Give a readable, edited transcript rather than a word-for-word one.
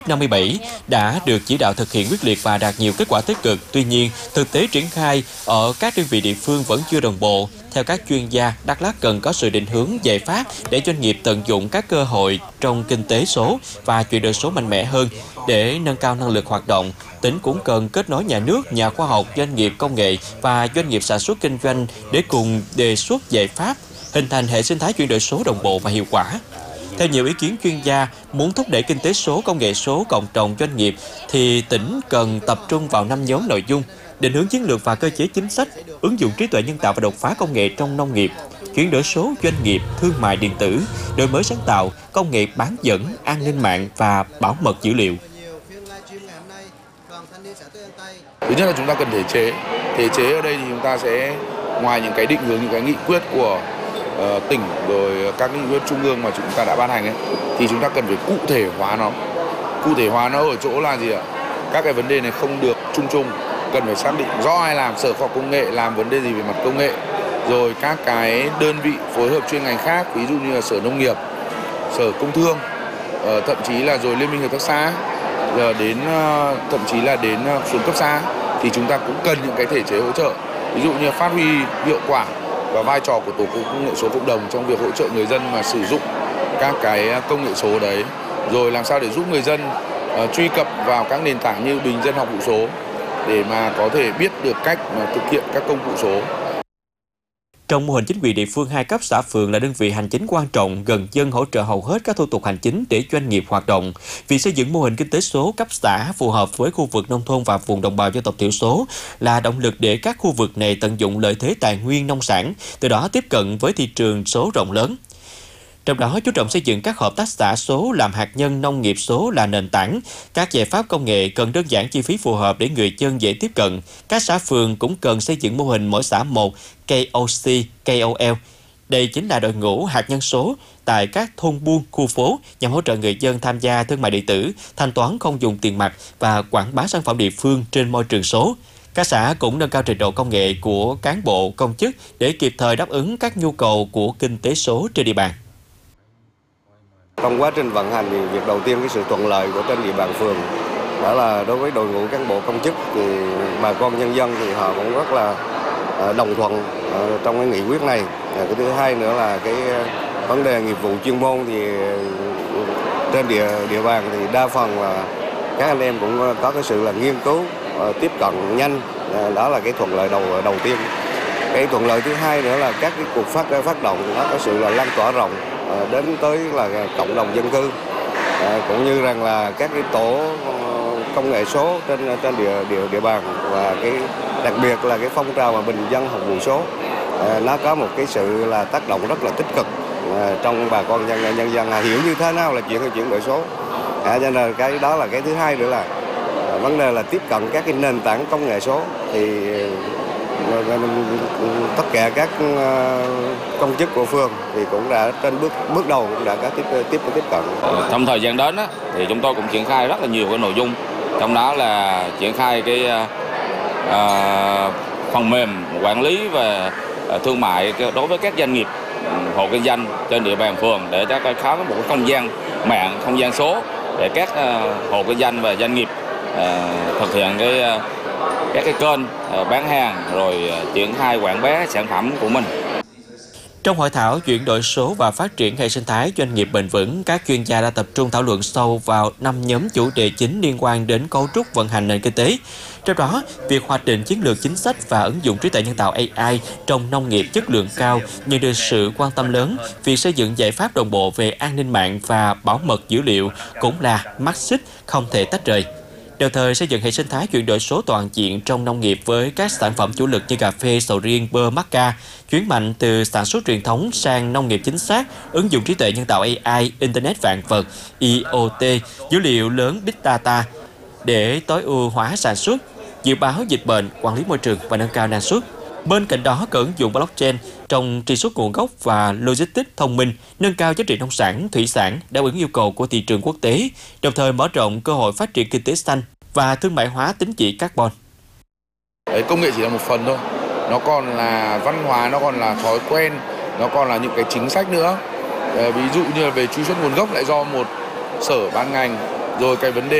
57 đã được chỉ đạo thực hiện quyết liệt và đạt nhiều kết quả tích cực. Tuy nhiên, thực tế triển khai ở các đơn vị địa phương vẫn chưa đồng bộ. Theo các chuyên gia, Đắk Lắk cần có sự định hướng giải pháp để doanh nghiệp tận dụng các cơ hội trong kinh tế số và chuyển đổi số mạnh mẽ hơn. Để nâng cao năng lực hoạt động, tỉnh cũng cần kết nối nhà nước, nhà khoa học, doanh nghiệp công nghệ và doanh nghiệp sản xuất kinh doanh để cùng đề xuất giải pháp, hình thành hệ sinh thái chuyển đổi số đồng bộ và hiệu quả. Theo nhiều ý kiến chuyên gia, muốn thúc đẩy kinh tế số, công nghệ số, cộng đồng doanh nghiệp thì tỉnh cần tập trung vào 5 nhóm nội dung: định hướng chiến lược và cơ chế chính sách, ứng dụng trí tuệ nhân tạo và đột phá công nghệ trong nông nghiệp, chuyển đổi số doanh nghiệp, thương mại điện tử, đổi mới sáng tạo, công nghệ bán dẫn, an ninh mạng và bảo mật dữ liệu. Thứ nhất là chúng ta cần thể chế. Thể chế ở đây thì chúng ta sẽ ngoài những cái định hướng, những cái nghị quyết của tỉnh rồi các nghị quyết trung ương mà chúng ta đã ban hành ấy, thì chúng ta cần phải cụ thể hóa nó. Cụ thể hóa nó ở chỗ là gì ạ? Các cái vấn đề này không được chung chung, cần phải xác định rõ ai làm. Sở khoa học công nghệ làm vấn đề gì về mặt công nghệ, rồi các cái đơn vị phối hợp chuyên ngành khác, ví dụ như là Sở Nông nghiệp, Sở Công Thương, thậm chí là rồi Liên minh hợp tác xã, giờ đến thậm chí là đến xuống cấp xã, thì chúng ta cũng cần những cái thể chế hỗ trợ, ví dụ như phát huy hiệu quả và vai trò của tổ công nghệ số cộng đồng trong việc hỗ trợ người dân mà sử dụng các cái công nghệ số đấy, rồi làm sao để giúp người dân truy cập vào các nền tảng như Bình dân học vụ số để mà có thể biết được cách mà thực hiện các công cụ số. Trong mô hình chính quyền địa phương, 2 cấp xã phường là đơn vị hành chính quan trọng, gần dân, hỗ trợ hầu hết các thủ tục hành chính để doanh nghiệp hoạt động. Việc xây dựng mô hình kinh tế số cấp xã phù hợp với khu vực nông thôn và vùng đồng bào dân tộc thiểu số là động lực để các khu vực này tận dụng lợi thế tài nguyên nông sản, từ đó tiếp cận với thị trường số rộng lớn. Trong đó, chú trọng xây dựng các hợp tác xã số làm hạt nhân, nông nghiệp số là nền tảng. Các giải pháp công nghệ cần đơn giản, chi phí phù hợp để người dân dễ tiếp cận. Các xã phường cũng cần xây dựng mô hình mỗi xã một KOC, KOL. Đây chính là đội ngũ hạt nhân số tại các thôn buôn, khu phố nhằm hỗ trợ người dân tham gia thương mại điện tử, thanh toán không dùng tiền mặt và quảng bá sản phẩm địa phương trên môi trường số. Các xã cũng nâng cao trình độ công nghệ của cán bộ, công chức để kịp thời đáp ứng các nhu cầu của kinh tế số trên địa bàn. Trong quá trình vận hành thì việc đầu tiên cái sự thuận lợi của trên địa bàn phường đó là đối với đội ngũ cán bộ công chức thì bà con nhân dân thì họ cũng rất là đồng thuận trong cái nghị quyết này. Cái thứ hai nữa là cái vấn đề nghiệp vụ chuyên môn thì trên địa bàn thì đa phần là các anh em cũng có cái sự là nghiên cứu tiếp cận nhanh, đó là cái thuận lợi đầu tiên. Cái thuận lợi thứ hai nữa là các cái cuộc phát động nó có sự là lan tỏa rộng đến tới là cộng đồng dân cư, cũng như rằng là các cái tổ công nghệ số trên địa bàn, và cái đặc biệt là cái phong trào mà bình dân học vụ số nó có một cái sự là tác động rất là tích cực trong bà con nhân dân hiểu như thế nào là chuyển đổi số. Cho nên là cái đó là cái thứ hai nữa là vấn đề là tiếp cận các cái nền tảng công nghệ số thì tất cả các công chức của phường thì cũng đã trên bước đầu cũng đã có tiếp cận. Trong thời gian đến thì chúng tôi cũng triển khai rất là nhiều cái nội dung, trong đó là triển khai cái phần mềm quản lý về thương mại đối với các doanh nghiệp, hộ kinh doanh trên địa bàn phường để có một cái không gian mạng, không gian số để các hộ kinh doanh và doanh nghiệp thực hiện các cái kênh bán hàng rồi triển khai quảng bá sản phẩm của mình. Trong hội thảo chuyển đổi số và phát triển hệ sinh thái doanh nghiệp bền vững, các chuyên gia đã tập trung thảo luận sâu vào 5 nhóm chủ đề chính liên quan đến cấu trúc vận hành nền kinh tế. Trong đó, việc hoạch định chiến lược chính sách và ứng dụng trí tuệ nhân tạo AI trong nông nghiệp chất lượng cao nhận được sự quan tâm lớn. Việc xây dựng giải pháp đồng bộ về an ninh mạng và bảo mật dữ liệu cũng là mắt xích không thể tách rời. Đồng thời xây dựng hệ sinh thái chuyển đổi số toàn diện trong nông nghiệp với các sản phẩm chủ lực như cà phê, sầu riêng, bơ, mắc ca, chuyển mạnh từ sản xuất truyền thống sang nông nghiệp chính xác, ứng dụng trí tuệ nhân tạo AI, Internet vạn vật, IoT, dữ liệu lớn Big Data để tối ưu hóa sản xuất, dự báo dịch bệnh, quản lý môi trường và nâng cao năng suất. Bên cạnh đó, cần ứng dụng blockchain trong truy xuất nguồn gốc và logistics thông minh, nâng cao giá trị nông sản, thủy sản, đáp ứng yêu cầu của thị trường quốc tế, đồng thời mở rộng cơ hội phát triển kinh tế xanh và thương mại hóa tín chỉ carbon. Công nghệ chỉ là một phần thôi, nó còn là văn hóa, nó còn là thói quen, nó còn là những cái chính sách nữa. Ví dụ như là về truy xuất nguồn gốc lại do một sở ban ngành, Rồi cái vấn đề